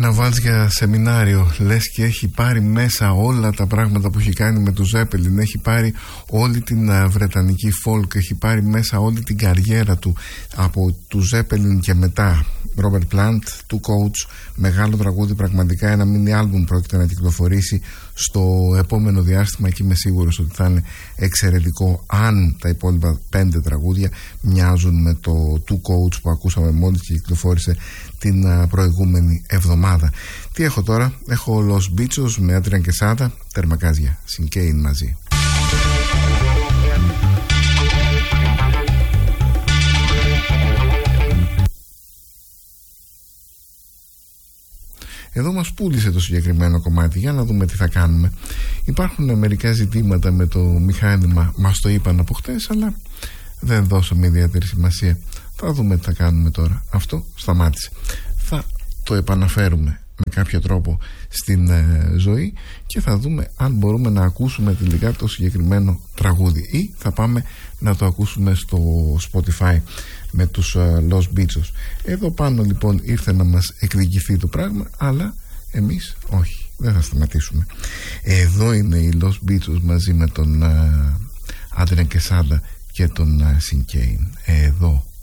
να βάλεις για σεμινάριο, λες και έχει πάρει μέσα όλα τα πράγματα που έχει κάνει με του Zeppelin, έχει πάρει όλη την βρετανική folk, έχει πάρει μέσα όλη την καριέρα του από του Zeppelin και μετά. Robert Plant, Two Coats, μεγάλο τραγούδι, πραγματικά ένα mini album πρόκειται να κυκλοφορήσει στο επόμενο διάστημα και είμαι σίγουρος ότι θα είναι εξαιρετικό, αν τα υπόλοιπα 5 τραγούδια μοιάζουν με το Two Coats που ακούσαμε μόλις και κυκλοφόρησε την προηγούμενη εβδομάδα. Τι έχω τώρα? Έχω Los Bichos με Adrian Quesada, Τερμακάζια, Sinkane μαζί. Εδώ μας πούλησε το συγκεκριμένο κομμάτι. Για να δούμε τι θα κάνουμε. Υπάρχουν μερικά ζητήματα με το μηχάνημα, μας το είπαν από χτες, αλλά δεν δώσαμε ιδιαίτερη σημασία. Θα δούμε τι θα κάνουμε τώρα. Αυτό σταμάτησε. Θα το επαναφέρουμε με κάποιο τρόπο στην ζωή και θα δούμε αν μπορούμε να ακούσουμε τελικά το συγκεκριμένο τραγούδι ή θα πάμε να το ακούσουμε στο Spotify με τους Los Bichos. Εδώ πάνω λοιπόν ήρθε να μας εκδικηθεί το πράγμα, αλλά εμείς όχι, δεν θα σταματήσουμε. Εδώ είναι οι Los Bichos μαζί με τον Adrian Quesada και τον Sinkane. Εδώ.